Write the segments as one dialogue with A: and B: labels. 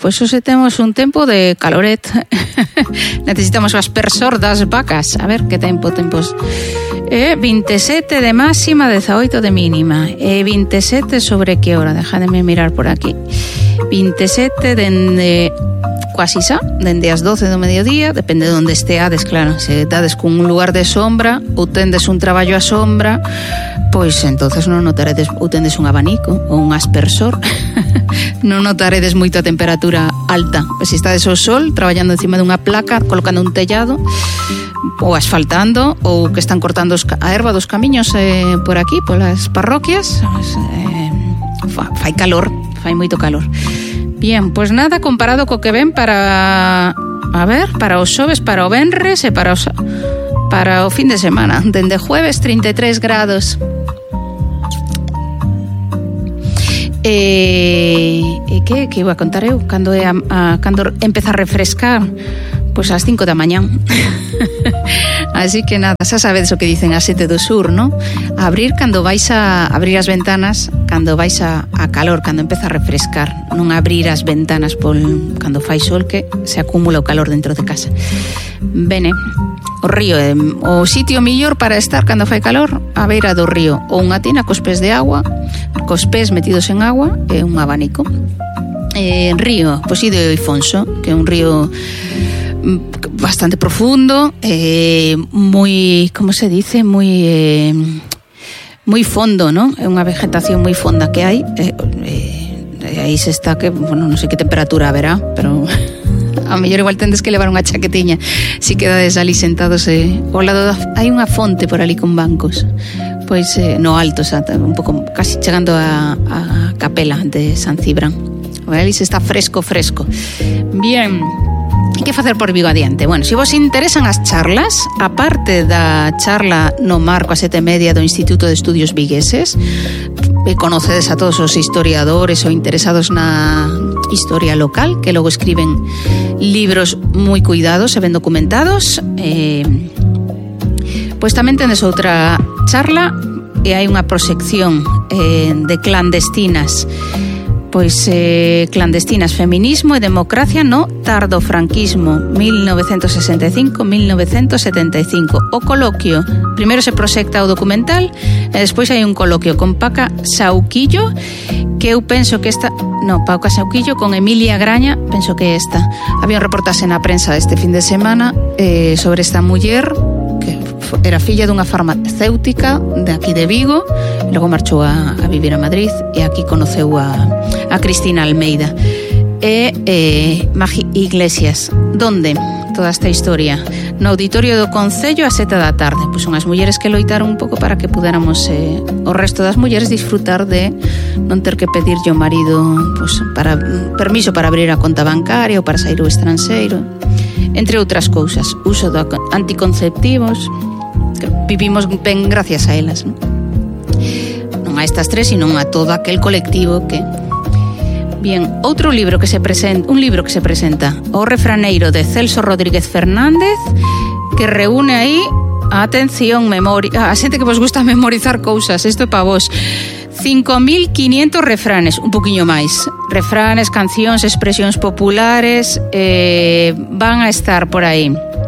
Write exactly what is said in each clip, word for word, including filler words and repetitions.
A: pois hoxe temos un tempo de caloret. Necesitamos o aspersor das vacas. A ver, que tempo, tempos... Eh, vinte e sete de máxima, dezaoito de mínima. E vinte e sete sobre que hora? Dejademe mirar por aquí. vinte e sete dende... Quasi xa, dende as doce do mediodía, depende de onde esteades, claro, se dades cun lugar de sombra ou tendes un traballo a sombra, pois entonces non notaredes, ou tendes un abanico ou un aspersor, non notaredes moita temperatura alta. Pois se estades ao sol, traballando encima dunha placa, colocando un tellado, ou asfaltando, ou que están cortando a erva dos camiños eh, por aquí, polas parroquias, pues, eh, fai calor, fai moito calor. Bien, pois nada comparado co que ven para, a ver, para os xoves, para o venres e para, os, para o fin de semana. Dende jueves, trinta e tres grados. E, e que, que iba a contar eu? Cando, é a, a, cando empeza a refrescar? Pois ás cinco da mañá. Así que nada, xa sabedes o que dicen as sete do sur, non? A abrir cando vais a abrir as ventanas, cando vais a, a calor, cando empeza a refrescar, non abrir as ventanas pol, cando fai sol, que se acumula o calor dentro de casa. Bene, o río é o sitio millor para estar cando fai calor, a beira do río, ou unha tina cos pés de agua, cos pés metidos en agua e un abanico. Eh, río, pois de Ifonso, que é un río bastante profundo, eh, moi, como se dice, moi eh, moi fondo, ¿no? É unha vegetación moi fonda que hai, eh, eh, aí se está que, bueno, non sei que temperatura haberá, pero a mellor igual tendes que levar unha chaquetiña si quedades ali sentados eh, ao lado da, hai unha fonte por ali con bancos, pois eh, no alto, xa, un pouco casi chegando a, a capela de San Cibrán. Ali se está fresco, fresco. Bien. Que facer por Vigo adiante? Bueno, se vos interesan as charlas, aparte da charla no marco a sete e media do Instituto de Estudios Vigueses, e conocedes a todos os historiadores ou interesados na historia local, que logo escriben libros moi cuidados e ben documentados, eh, pois tamén tenes outra charla e hai unha proxección eh, de clandestinas, pois eh, clandestinas, feminismo e democracia no tardofranquismo mil novecentos sesenta e cinco a mil novecentos setenta e cinco. O coloquio, primeiro se proxecta o documental e despois hai un coloquio con Paca Sauquillo, que eu penso que esta, no, Paca Sauquillo con Emilia Graña, penso que esta. Había un reportaxe na prensa este fin de semana eh, sobre esta muller que era filla dunha farmacéutica de aquí de Vigo, logo marchou a, a vivir a Madrid e aquí conoceu a, a Cristina Almeida e eh, Magi Iglesias. Donde? Toda esta historia no auditorio do Concello a sete da tarde. Pois son as mulleres que loitaron un pouco para que pudéramos eh, o resto das mulleres disfrutar de non ter que pedirlle ao marido pois, para, permiso para abrir a conta bancaria ou para sair ao estranxeiro, entre outras cousas, uso de anticonceptivos, que vivimos ben gracias a elas, non? Non a estas tres, sino a todo aquel colectivo que... Bien, outro libro que se presenta, un libro que se presenta, O refraneiro de Celso Rodríguez Fernández, que reúne aí, atención, memoria, a xente que vos gusta memorizar cousas, isto é pa vos, cinco mil quinientos refranes, un poquinho máis, refranes, cancións, expresións populares, eh, van a estar por aí.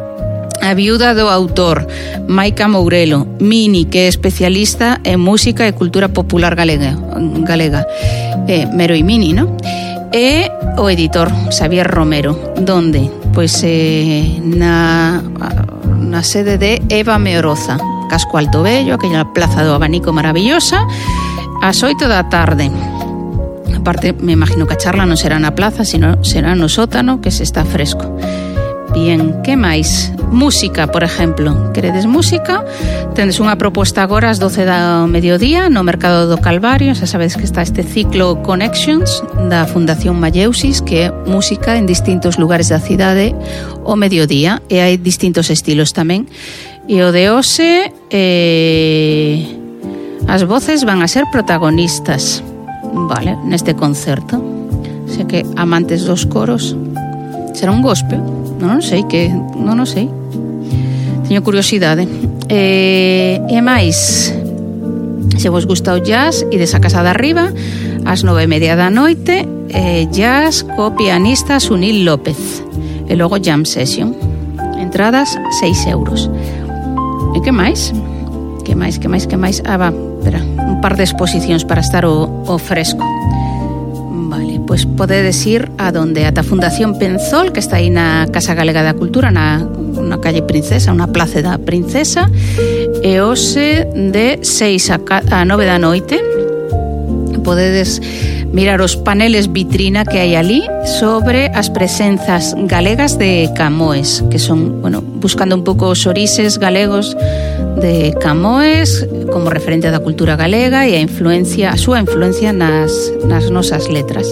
A: A viuda do autor, Maica Mourelo, Mini, que é especialista en música e cultura popular galega, galega. Eh, Mero e Mini, ¿no? E o editor, Xavier Romero, donde? Pois eh, na, na sede de Eva Meoroza, Casco Alto Vello, aquella plaza do abanico maravillosa, ás oito da tarde. Aparte, me imagino que a charla non será na plaza, sino será no sótano, que se está fresco. Bien, que máis? Música, por exemplo. Queredes música? Tendes unha proposta agora ás doce do mediodía no Mercado do Calvario. Xa sabedes que está este ciclo Connections da Fundación Malleusis, que é música en distintos lugares da cidade ao mediodía, e hai distintos estilos tamén. E o de hoxe, eh, as voces van a ser protagonistas, vale, neste concerto. Sei que amantes dos coros, será un gospel? Non sei, que non o sei. Teño curiosidade. E, e máis, se vos gusta o jazz, ides a Casa de Arriba ás nove e media da noite, eh, jazz co pianista Sunil López, e logo jam session. Entradas seis euros. E que máis? Que máis, que máis, que máis? Ah, va, espera, un par de exposicións para estar o, o fresco. Vale, pois podedes ir a donde ata Fundación Penzol, que está aí na Casa Galega da Cultura, na, na calle Princesa, unha place da Princesa, e hoxe de seis a nove da noite podedes mirar os paneles vitrina que hai ali sobre as presenzas galegas de Camoes, que son, bueno, buscando un pouco os orixes galegos de Camoes como referente da cultura galega e a influencia, a súa influencia nas, nas nosas letras.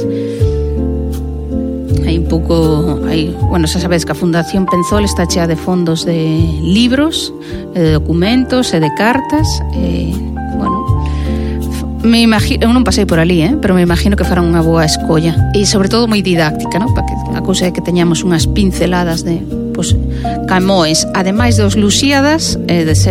A: Hai un pouco, hai, bueno, xa sabedes que a Fundación Penzol está chea de fondos de libros, de documentos e de cartas, e, bueno, me imagino, eu non pasei por ali, eh, pero me imagino que farán unha boa escolla e sobre todo moi didáctica, ¿no? Para que a cousa é que teñamos unhas pinceladas de, pues, Camoes, ademais dos Lusíadas, eh, de ser